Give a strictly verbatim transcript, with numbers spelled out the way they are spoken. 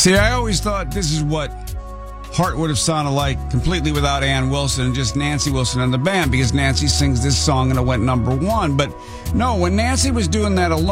See, I always thought this is what Heart would have sounded like completely without Ann Wilson and just Nancy Wilson and the band, because Nancy sings this song and it went number one. But no, when Nancy was doing that alone,